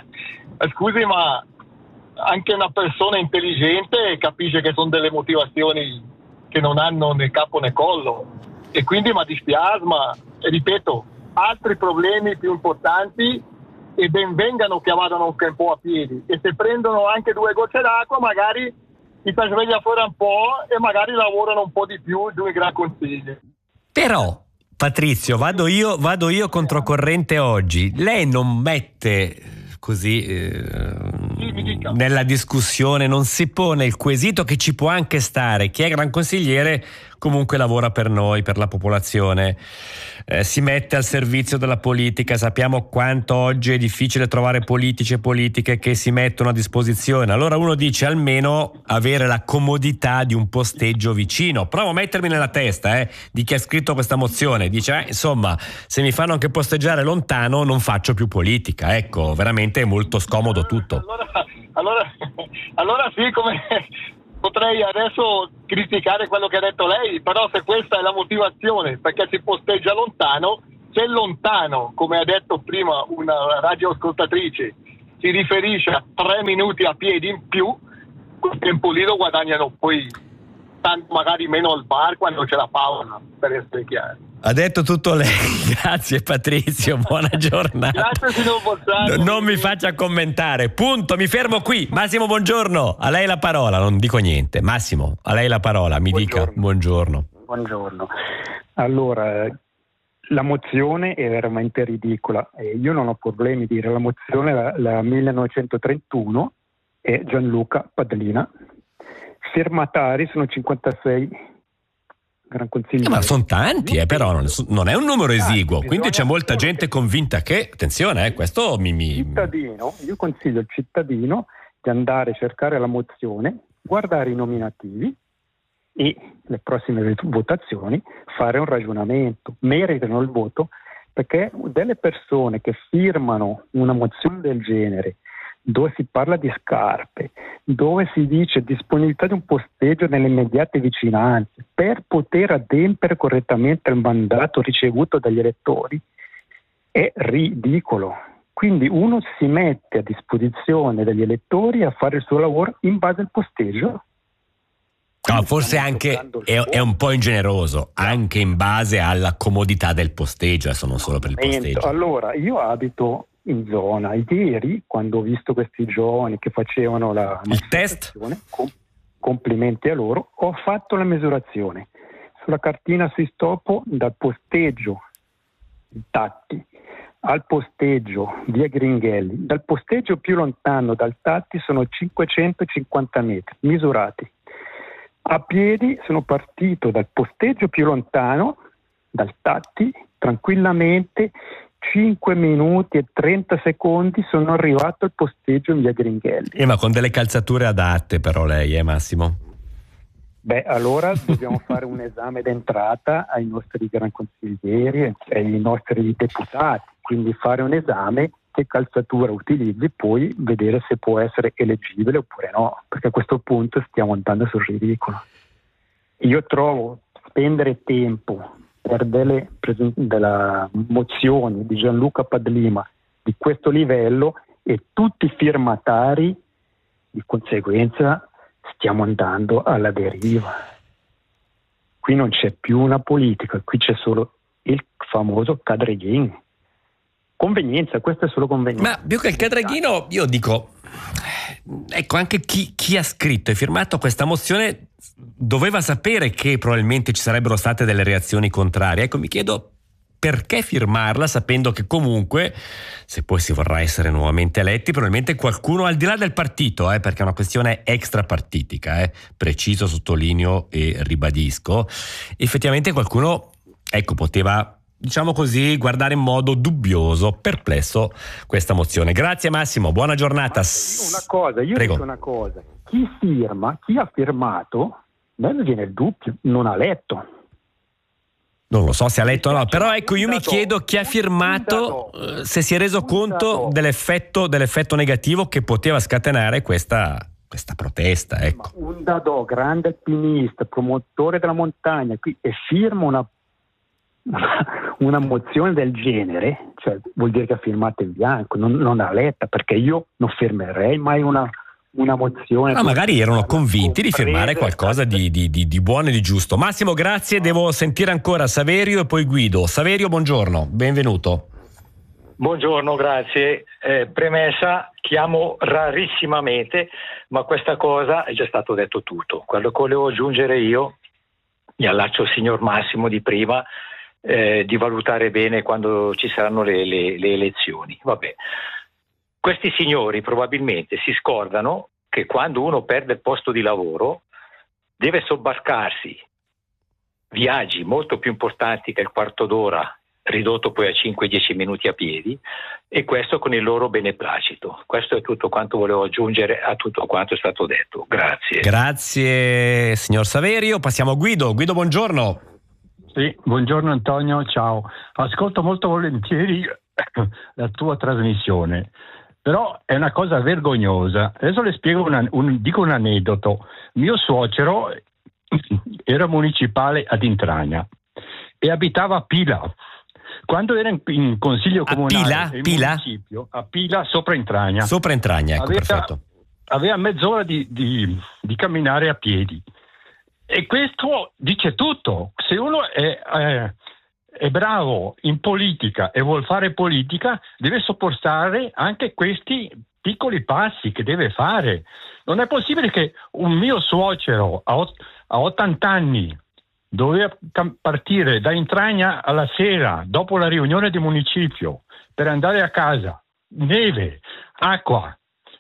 scusi, ma anche una persona intelligente capisce che sono delle motivazioni che non hanno né capo né collo, e quindi mi dispiace, ma ripeto, altri problemi più importanti, e ben vengano che vadano anche un po' a piedi, e se prendono anche due gocce d'acqua magari si sveglia fuori un po' e magari lavorano un po' di più di un gran consiglio. Però Patrizio, vado io, vado io controcorrente oggi. Lei non mette così eh, nella discussione, non si pone il quesito che ci può anche stare: chi è gran consigliere comunque lavora per noi, per la popolazione, eh, si mette al servizio della politica. Sappiamo quanto oggi è difficile trovare politici e politiche che si mettono a disposizione. Allora uno dice almeno avere la comodità di un posteggio vicino. Provo a mettermi nella testa eh, di chi ha scritto questa mozione, dice eh, insomma, se mi fanno anche posteggiare lontano non faccio più politica. Ecco, veramente è molto scomodo tutto. Allora, allora, allora sì, come potrei adesso criticare quello che ha detto lei, però se questa è la motivazione perché si posteggia lontano, se lontano, come ha detto prima una radioascoltatrice, si riferisce a tre minuti a piedi in più, quel tempo lì lo guadagnano poi tanto, magari meno al bar quando c'è la pausa, per essere chiari. Ha detto tutto lei, grazie Patrizio, buona giornata. Grazie signor Bolzano. Non mi faccia commentare, punto, mi fermo qui. Massimo, buongiorno, a lei la parola, non dico niente. Massimo, a lei la parola, mi buongiorno. dica buongiorno. Buongiorno. Allora, la mozione è veramente ridicola, e io non ho problemi a dire la mozione, la, la millenovecentotrentuno è Gianluca Padlina, firmatari sono cinquantasei. Gran consigliere. Eh, ma sono tanti, eh, però non, non è un numero esiguo, quindi c'è molta gente convinta che, attenzione, eh, questo mi, mi... Cittadino, io consiglio al cittadino di andare a cercare la mozione, guardare i nominativi e le prossime votazioni fare un ragionamento, meritano il voto, perché delle persone che firmano una mozione del genere dove si parla di scarpe, dove si dice disponibilità di un posteggio nelle immediate vicinanze per poter adempiere correttamente il mandato ricevuto dagli elettori, è ridicolo. Quindi uno si mette a disposizione degli elettori a fare il suo lavoro in base al posteggio. No, forse anche è, è un po' ingeneroso, anche in base alla comodità del posteggio, adesso non solo per il posteggio. Allora, io abito in zona. Ieri, quando ho visto questi giovani che facevano la il test, com- complimenti a loro, ho fatto la misurazione sulla cartina Sistopo dal posteggio Tatti al posteggio via Gringhelli. Dal posteggio più lontano dal Tatti sono cinquecentocinquanta metri misurati. A piedi sono partito dal posteggio più lontano dal Tatti tranquillamente cinque minuti e trenta secondi sono arrivato al posteggio in via Gringhelli. Eh, ma con delle calzature adatte però lei, eh Massimo? Beh, allora dobbiamo fare un esame d'entrata ai nostri gran consiglieri e ai nostri deputati, quindi fare un esame che calzatura utilizzi, poi vedere se può essere eleggibile oppure no, perché a questo punto stiamo andando sul ridicolo. Io trovo spendere tempo per delle, delle mozioni di Gianluca Padlima di questo livello e tutti i firmatari, di conseguenza stiamo andando alla deriva. Qui non c'è più una politica, qui c'è solo il famoso cadreghin. Convenienza, questo è solo convenienza. Ma più che il cadreghino, io dico, ecco, anche chi, chi ha scritto e firmato questa mozione doveva sapere che probabilmente ci sarebbero state delle reazioni contrarie. Ecco, mi chiedo perché firmarla sapendo che comunque, se poi si vorrà essere nuovamente eletti, probabilmente qualcuno al di là del partito, eh, perché è una questione extrapartitica, eh, preciso, sottolineo e ribadisco, effettivamente qualcuno, ecco, poteva, diciamo così, guardare in modo dubbioso, perplesso questa mozione. Grazie Massimo, buona giornata. Una cosa, io Prego. dico una cosa, chi firma, chi ha firmato, a me non viene il dubbio, non ha letto. Non lo so se ha letto o no, però ecco, io mi chiedo chi ha firmato, eh, se si è reso conto dell'effetto, dell'effetto negativo che poteva scatenare questa, questa protesta, ecco. Un Dadò, grande alpinista, promotore della montagna, qui, e firma una una mozione del genere, cioè vuol dire che ha firmato in bianco, non, non ha letta, perché io non firmerei mai una, una mozione. Ma magari erano convinti di firmare qualcosa di, di, di, di buono e di giusto. Massimo, grazie, devo sentire ancora Saverio e poi Guido. Saverio, buongiorno, benvenuto. Buongiorno, grazie. Eh, premessa, chiamo rarissimamente, ma questa cosa è già stato detto tutto. Quello che volevo aggiungere io, mi allaccio al signor Massimo di prima, Eh, di valutare bene quando ci saranno le, le, le elezioni. Vabbè. Questi signori probabilmente si scordano che quando uno perde il posto di lavoro deve sobbarcarsi viaggi molto più importanti che il quarto d'ora, ridotto poi a cinque dieci minuti a piedi, e questo con il loro beneplacito. Questo è tutto quanto volevo aggiungere a tutto quanto è stato detto. Grazie. Grazie signor Saverio. Passiamo a Guido. Guido, buongiorno. Sì, buongiorno Antonio, ciao. Ascolto molto volentieri la tua trasmissione, però è una cosa vergognosa. Adesso le spiego, una, un, dico un aneddoto. Mio suocero era municipale ad Intragna e abitava a Pila. Quando era in, in consiglio comunale a Pila? in Pila? municipio, a Pila sopra Intragna. Sopra Intragna, ecco, aveva, perfetto. Aveva mezz'ora di, di, di camminare a piedi. E questo dice tutto. Se uno è, è, è bravo in politica e vuol fare politica, deve sopportare anche questi piccoli passi che deve fare. Non è possibile che un mio suocero a, ot- a ottanta anni doveva cam- partire da Intragna alla sera, dopo la riunione di municipio, per andare a casa. Neve, acqua,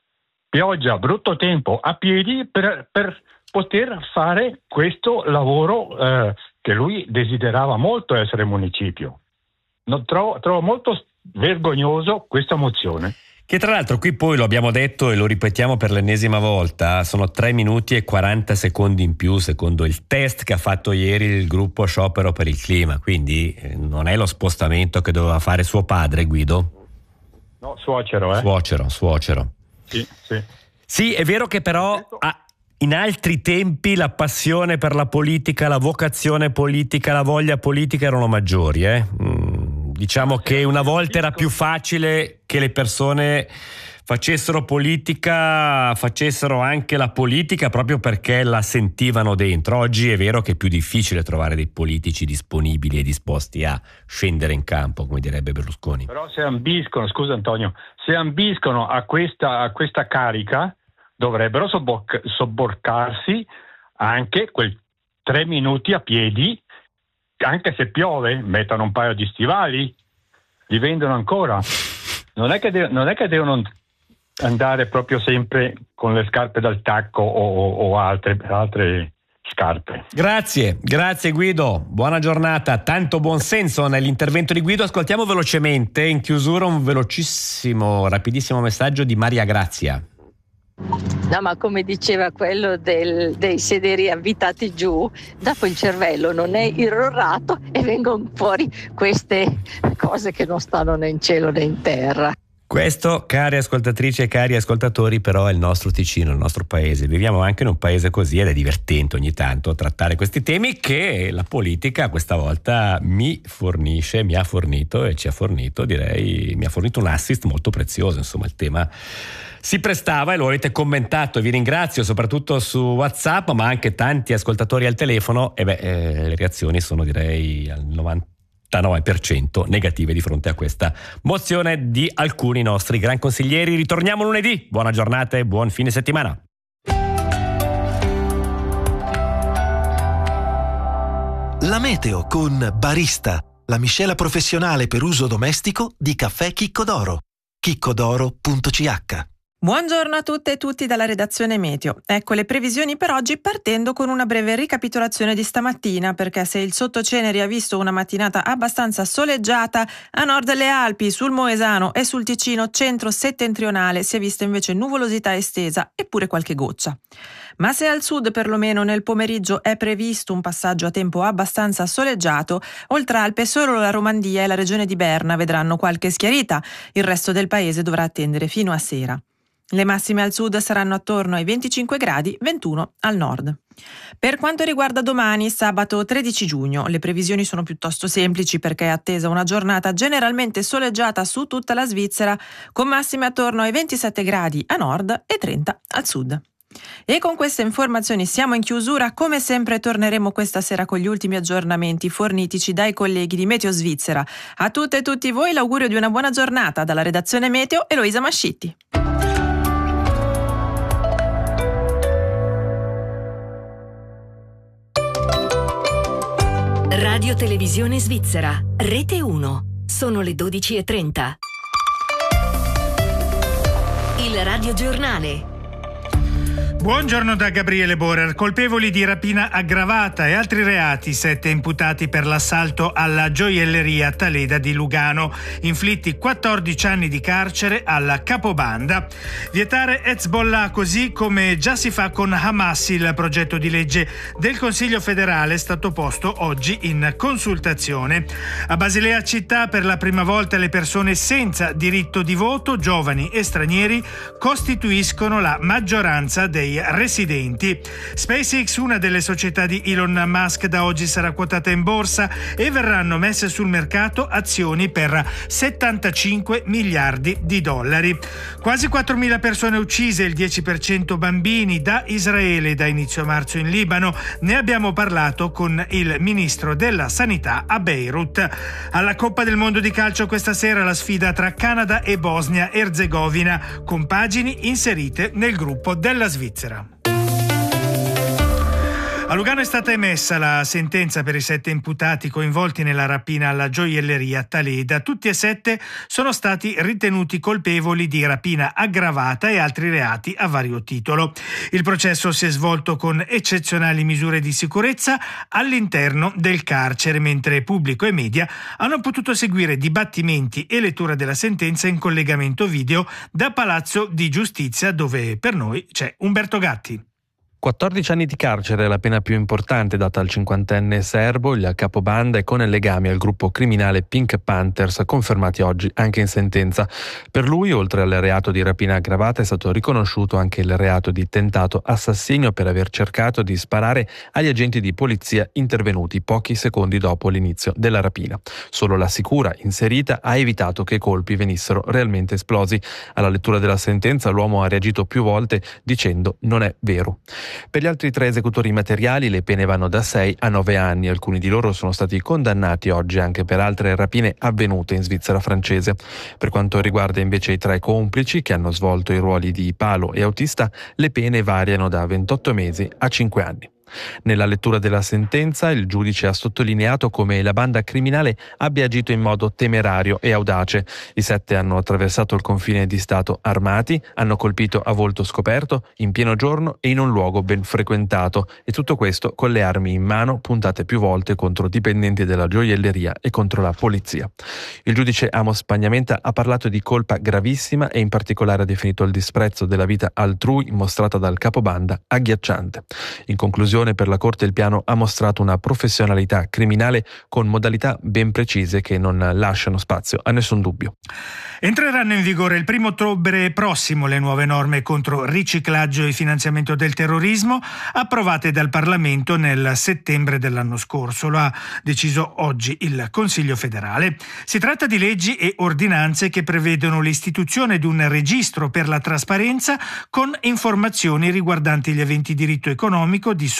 pioggia, brutto tempo, a piedi per... per poter fare questo lavoro eh, che lui desiderava molto, essere municipio. Non trovo, trovo molto vergognoso questa mozione. Che tra l'altro qui poi lo abbiamo detto e lo ripetiamo per l'ennesima volta, sono tre minuti e quaranta secondi in più secondo il test che ha fatto ieri il gruppo Sciopero per il Clima, quindi eh, non è lo spostamento che doveva fare suo padre, Guido? No, suocero, eh? Suocero, suocero. Sì, sì. Sì, è vero che però... Ah, in altri tempi la passione per la politica, la vocazione politica, la voglia politica erano maggiori. Eh? Mm, diciamo che una volta era più facile che le persone facessero politica, facessero anche la politica proprio perché la sentivano dentro. Oggi è vero che è più difficile trovare dei politici disponibili e disposti a scendere in campo, come direbbe Berlusconi. Però se ambiscono, scusa Antonio, se ambiscono a questa, a questa carica, dovrebbero sobborc- sobborcarsi anche quei tre minuti a piedi, anche se piove, mettano un paio di stivali, li vendono ancora. Non è che, de- non è che devono andare proprio sempre con le scarpe dal tacco o, o altre, altre scarpe. Grazie, grazie Guido, buona giornata, tanto buon senso nell'intervento di Guido. Ascoltiamo velocemente in chiusura un velocissimo, rapidissimo messaggio di Maria Grazia. No, ma come diceva quello del, dei sederi avvitati giù, dopo il cervello non è irrorato e vengono fuori queste cose che non stanno né in cielo né in terra. Questo, cari ascoltatrici e cari ascoltatori, però è il nostro Ticino, il nostro paese. Viviamo anche in un paese così ed è divertente ogni tanto trattare questi temi che la politica questa volta mi fornisce, mi ha fornito e ci ha fornito, direi, mi ha fornito un assist molto prezioso. Insomma, il tema si prestava e lo avete commentato, vi ringrazio soprattutto su WhatsApp, ma anche tanti ascoltatori al telefono e beh, eh, le reazioni sono direi al novantanove per cento negative di fronte a questa mozione di alcuni nostri gran consiglieri. Ritorniamo lunedì, buona giornata e buon fine settimana. La meteo con Barista, la miscela professionale per uso domestico di caffè Chicco d'Oro. chiccodoro punto c h. Buongiorno a tutte e tutti dalla redazione Meteo. Ecco le previsioni per oggi, partendo con una breve ricapitolazione di stamattina, perché se il Sottoceneri ha visto una mattinata abbastanza soleggiata, a nord delle Alpi, sul Moesano e sul Ticino centro-settentrionale si è vista invece nuvolosità estesa e pure qualche goccia. Ma se al sud perlomeno nel pomeriggio è previsto un passaggio a tempo abbastanza soleggiato, oltre Alpe solo la Romandia e la regione di Berna vedranno qualche schiarita, il resto del paese dovrà attendere fino a sera. Le massime al sud saranno attorno ai venticinque gradi, ventuno al nord. Per quanto riguarda domani, sabato tredici giugno, le previsioni sono piuttosto semplici perché è attesa una giornata generalmente soleggiata su tutta la Svizzera, con massime attorno ai ventisette gradi a nord e trenta al sud. E con queste informazioni siamo in chiusura. Come sempre torneremo questa sera con gli ultimi aggiornamenti fornitici dai colleghi di Meteo Svizzera. A tutte e tutti voi l'augurio di una buona giornata dalla redazione Meteo, Eloisa Mascitti. Radio Televisione Svizzera, Rete uno. Sono le dodici e trenta. Il radiogiornale. Buongiorno da Gabriele Borer. Colpevoli di rapina aggravata e altri reati, sette imputati per l'assalto alla gioielleria Taleda di Lugano, inflitti quattordici anni di carcere alla capobanda. Vietare Hezbollah così come già si fa con Hamas, il progetto di legge del Consiglio federale è stato posto oggi in consultazione. A Basilea città per la prima volta le persone senza diritto di voto, giovani e stranieri, costituiscono la maggioranza dei residenti. SpaceX, una delle società di Elon Musk, da oggi sarà quotata in borsa e verranno messe sul mercato azioni per settantacinque miliardi di dollari. Quasi quattromila persone uccise, il dieci per cento bambini, da Israele da inizio marzo in Libano. Ne abbiamo parlato con il ministro della Sanità a Beirut. Alla Coppa del Mondo di calcio questa sera la sfida tra Canada e Bosnia-Erzegovina, con pagine inserite nel gruppo della Svizzera. A Lugano è stata emessa la sentenza per i sette imputati coinvolti nella rapina alla gioielleria Taleda. Tutti e sette sono stati ritenuti colpevoli di rapina aggravata e altri reati a vario titolo. Il processo si è svolto con eccezionali misure di sicurezza all'interno del carcere, mentre pubblico e media hanno potuto seguire dibattimenti e lettura della sentenza in collegamento video da Palazzo di Giustizia, dove per noi c'è Umberto Gatti. quattordici anni di carcere è la pena più importante data al cinquantenne serbo, il capobanda, e con legami al gruppo criminale Pink Panthers, confermati oggi anche in sentenza. Per lui, oltre al reato di rapina aggravata, è stato riconosciuto anche il reato di tentato assassinio per aver cercato di sparare agli agenti di polizia intervenuti pochi secondi dopo l'inizio della rapina. Solo la sicura inserita ha evitato che i colpi venissero realmente esplosi. Alla lettura della sentenza l'uomo ha reagito più volte dicendo «non è vero». Per gli altri tre esecutori materiali le pene vanno da sei a nove anni. Alcuni di loro sono stati condannati oggi anche per altre rapine avvenute in Svizzera francese. Per quanto riguarda invece i tre complici che hanno svolto i ruoli di palo e autista, le pene variano da ventotto mesi a cinque anni. Nella lettura della sentenza il giudice ha sottolineato come la banda criminale abbia agito in modo temerario e audace. I sette hanno attraversato il confine di Stato armati, hanno colpito a volto scoperto, in pieno giorno e in un luogo ben frequentato, e tutto questo con le armi in mano puntate più volte contro dipendenti della gioielleria e contro la polizia. Il giudice Amos Pagnamenta ha parlato di colpa gravissima e in particolare ha definito il disprezzo della vita altrui mostrata dal capobanda agghiacciante. In conclusione, per la Corte il piano ha mostrato una professionalità criminale con modalità ben precise che non lasciano spazio a nessun dubbio. Entreranno in vigore il primo ottobre prossimo le nuove norme contro riciclaggio e finanziamento del terrorismo approvate dal Parlamento nel settembre dell'anno scorso. Lo ha deciso oggi il Consiglio federale. Si tratta di leggi e ordinanze che prevedono l'istituzione di un registro per la trasparenza con informazioni riguardanti gli aventi diritto economico, di società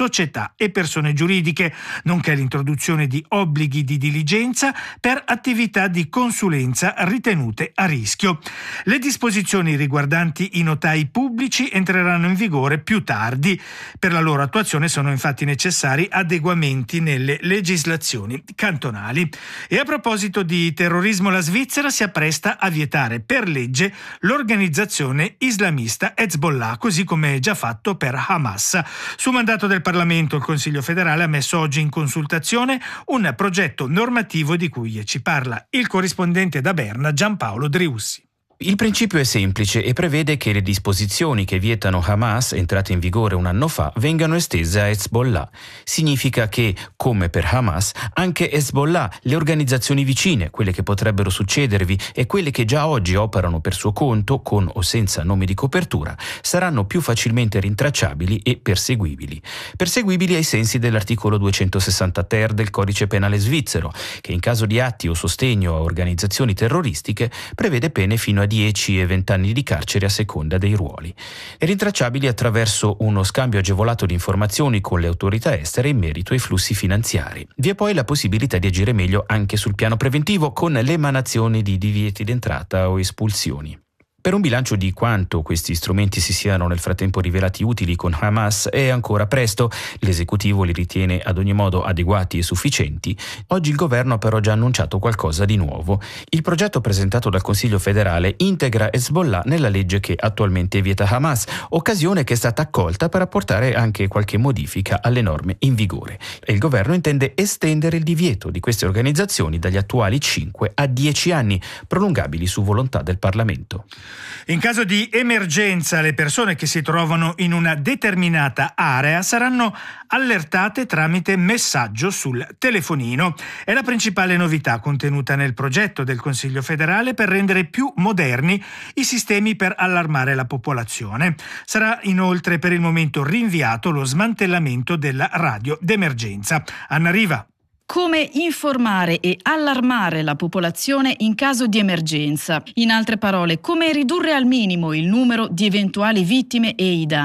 società e persone giuridiche, nonché l'introduzione di obblighi di diligenza per attività di consulenza ritenute a rischio. Le disposizioni riguardanti i notai pubblici entreranno in vigore più tardi. Per la loro attuazione sono infatti necessari adeguamenti nelle legislazioni cantonali. E a proposito di terrorismo, la Svizzera si appresta a vietare per legge l'organizzazione islamista Hezbollah, così come già fatto per Hamas. Su mandato del Parlamento, il Consiglio federale ha messo oggi in consultazione un progetto normativo di cui ci parla il corrispondente da Berna Giampaolo Driussi. Il principio è semplice e prevede che le disposizioni che vietano Hamas, entrate in vigore un anno fa, vengano estese a Hezbollah. Significa che, come per Hamas, anche Hezbollah, le organizzazioni vicine, quelle che potrebbero succedervi e quelle che già oggi operano per suo conto, con o senza nome di copertura, saranno più facilmente rintracciabili e perseguibili. Perseguibili ai sensi dell'articolo duecentosessanta ter del Codice Penale svizzero, che in caso di atti o sostegno a organizzazioni terroristiche prevede pene fino a dieci e venti anni di carcere a seconda dei ruoli, e rintracciabili attraverso uno scambio agevolato di informazioni con le autorità estere in merito ai flussi finanziari. Vi è poi la possibilità di agire meglio anche sul piano preventivo con l'emanazione di divieti d'entrata o espulsioni. Per un bilancio di quanto questi strumenti si siano nel frattempo rivelati utili con Hamas è ancora presto. L'esecutivo li ritiene ad ogni modo adeguati e sufficienti. Oggi il governo ha però già annunciato qualcosa di nuovo. Il progetto presentato dal Consiglio federale integra Hezbollah nella legge che attualmente vieta Hamas, occasione che è stata accolta per apportare anche qualche modifica alle norme in vigore. E il governo intende estendere il divieto di queste organizzazioni dagli attuali cinque a dieci anni, prolungabili su volontà del Parlamento. In caso di emergenza, le persone che si trovano in una determinata area saranno allertate tramite messaggio sul telefonino. È la principale novità contenuta nel progetto del Consiglio federale per rendere più moderni i sistemi per allarmare la popolazione. Sarà inoltre per il momento rinviato lo smantellamento della radio d'emergenza. Anna Riva. Come informare e allarmare la popolazione in caso di emergenza. In altre parole, come ridurre al minimo il numero di eventuali vittime e i danni.